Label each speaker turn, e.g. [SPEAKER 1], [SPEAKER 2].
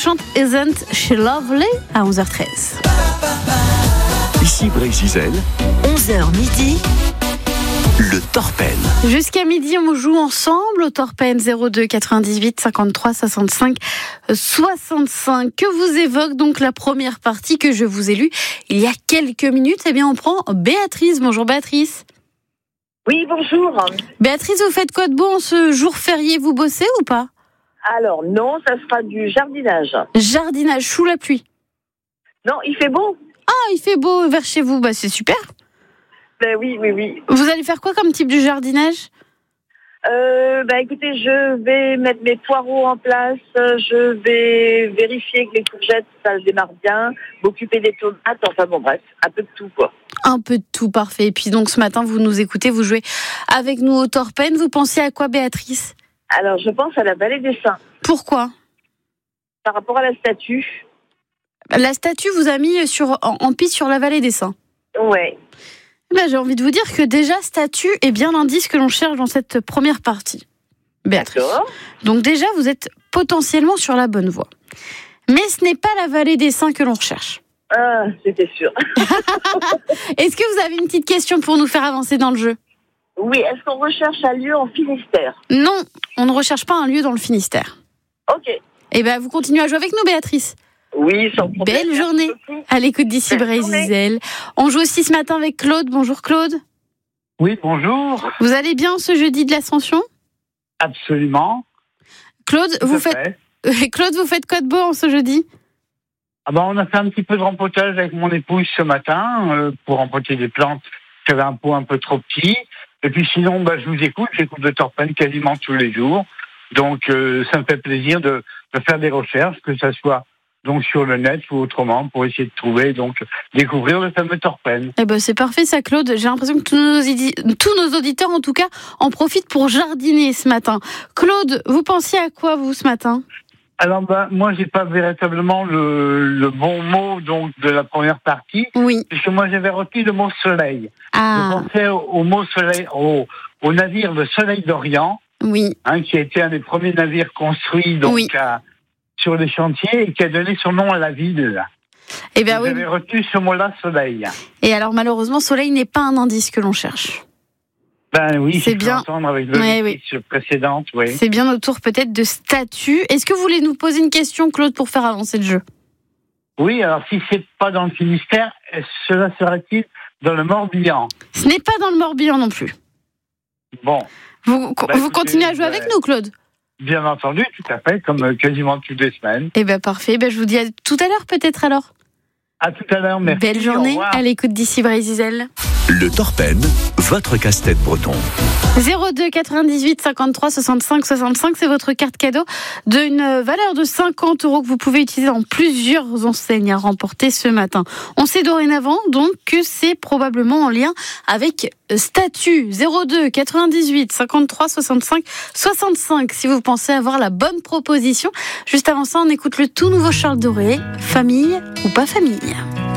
[SPEAKER 1] chante Isn't She Lovely à 11h13.
[SPEAKER 2] Ici Brésil,
[SPEAKER 3] 11h midi,
[SPEAKER 2] le Torpen.
[SPEAKER 1] Jusqu'à midi, on joue ensemble au Torpen 02 98 53 65 65. Que vous évoque donc la première partie que je vous ai lue il y a quelques minutes. Eh bien, on prend Béatrice. Bonjour Béatrice.
[SPEAKER 4] Oui, bonjour.
[SPEAKER 1] Béatrice, vous faites quoi de beau en ce jour férié? Vous bossez ou pas?
[SPEAKER 4] Alors non, ça sera du jardinage.
[SPEAKER 1] Jardinage sous la pluie.
[SPEAKER 4] Non, il fait beau.
[SPEAKER 1] Ah, il fait beau vers chez vous. Bah, c'est super.
[SPEAKER 4] Ben oui.
[SPEAKER 1] Vous allez faire quoi comme type de jardinage?
[SPEAKER 4] Écoutez, je vais mettre mes poireaux en place, je vais vérifier que les courgettes, ça démarre bien, m'occuper des tomates, enfin bon bref, un peu de tout quoi.
[SPEAKER 1] Un peu de tout, parfait. Et puis donc ce matin, vous nous écoutez, vous jouez avec nous au Torpen. Vous pensiez à quoi, Béatrice?
[SPEAKER 4] Alors je pense à la vallée des Saints.
[SPEAKER 1] Pourquoi?
[SPEAKER 4] Par rapport à la statue.
[SPEAKER 1] La statue vous a mis en piste sur la vallée des Saints.
[SPEAKER 4] Ouais.
[SPEAKER 1] J'ai envie de vous dire que déjà, statue est bien l'indice que l'on cherche dans cette première partie. Béatrice.
[SPEAKER 4] D'accord.
[SPEAKER 1] Donc déjà, vous êtes potentiellement sur la bonne voie. Mais ce n'est pas la vallée des Saints que l'on recherche.
[SPEAKER 4] Ah, c'était sûr.
[SPEAKER 1] Est-ce que vous avez une petite question pour nous faire avancer dans le jeu?
[SPEAKER 4] Oui, est-ce qu'on recherche un lieu en Finistère?
[SPEAKER 1] Non, on ne recherche pas un lieu dans le Finistère.
[SPEAKER 4] Ok.
[SPEAKER 1] Eh bien, vous continuez à jouer avec nous, Béatrice.
[SPEAKER 4] Oui, sans problème.
[SPEAKER 1] Belle journée à l'écoute d'Ici
[SPEAKER 4] Belle journée.
[SPEAKER 1] Brésil. On joue aussi ce matin avec Claude. Bonjour Claude.
[SPEAKER 5] Oui, bonjour.
[SPEAKER 1] Vous allez bien ce jeudi de l'Ascension?
[SPEAKER 5] Absolument.
[SPEAKER 1] Claude,
[SPEAKER 5] Tout
[SPEAKER 1] vous
[SPEAKER 5] à
[SPEAKER 1] faites
[SPEAKER 5] fait.
[SPEAKER 1] Claude, vous faites quoi de beau en ce jeudi?
[SPEAKER 5] On a fait un petit peu de rempotage avec mon épouse ce matin pour rempoter des plantes qui avaient un pot un peu trop petit. Et puis sinon, je vous écoute, j'écoute le Torpen quasiment tous les jours. Donc ça me fait plaisir de faire des recherches, que ça soit donc sur le net ou autrement, pour essayer de trouver, donc découvrir le fameux Torpen.
[SPEAKER 1] Eh ben c'est parfait ça, Claude. J'ai l'impression que tous nos auditeurs, en tout cas, en profitent pour jardiner ce matin. Claude, vous pensiez à quoi vous ce matin?
[SPEAKER 5] Alors moi j'ai pas véritablement le bon mot donc de la première partie,
[SPEAKER 1] Oui.
[SPEAKER 5] puisque moi j'avais retenu le mot soleil.
[SPEAKER 1] Ah.
[SPEAKER 5] Je pensais au mot soleil, au navire de Soleil d'Orient,
[SPEAKER 1] Oui.
[SPEAKER 5] qui a été un des premiers navires construits donc
[SPEAKER 1] Oui.
[SPEAKER 5] sur les chantiers et qui a donné son nom à la ville.
[SPEAKER 1] Eh bien oui.
[SPEAKER 5] J'avais retenu ce mot-là, soleil.
[SPEAKER 1] Et alors malheureusement, soleil n'est pas un indice que l'on cherche.
[SPEAKER 5] Ben oui,
[SPEAKER 1] C'est
[SPEAKER 5] c'est
[SPEAKER 1] bien.
[SPEAKER 5] bien entendre avec le
[SPEAKER 1] Ouais,
[SPEAKER 5] précédente, oui.
[SPEAKER 1] C'est bien autour peut-être de statue. Est-ce que vous voulez nous poser une question, Claude, pour faire avancer le jeu?
[SPEAKER 5] Oui, alors si c'est pas dans le Finistère, cela sera-t-il dans le Morbihan?
[SPEAKER 1] Ce n'est pas dans le Morbihan non plus.
[SPEAKER 5] Bon,
[SPEAKER 1] Vous
[SPEAKER 5] écoutez,
[SPEAKER 1] continuez à jouer avec nous, Claude?
[SPEAKER 5] bien entendu, tout à fait, comme quasiment toutes les semaines.
[SPEAKER 1] Eh bien parfait. Je vous dis à tout à l'heure peut-être alors.
[SPEAKER 5] À tout à l'heure, merci.
[SPEAKER 1] Belle
[SPEAKER 5] au
[SPEAKER 1] journée
[SPEAKER 5] revoir.
[SPEAKER 1] à l'écoute d'Ici Brésil.
[SPEAKER 2] Le Torpen, votre casse-tête breton.
[SPEAKER 1] 02 98 53 65 65, c'est votre carte cadeau d'une valeur de 50 € que vous pouvez utiliser dans plusieurs enseignes à remporter ce matin. On sait dorénavant donc que c'est probablement en lien avec statut. 02 98 53 65 65 si vous pensez avoir la bonne proposition. Juste avant ça, on écoute le tout nouveau Charles Doré, famille ou pas famille.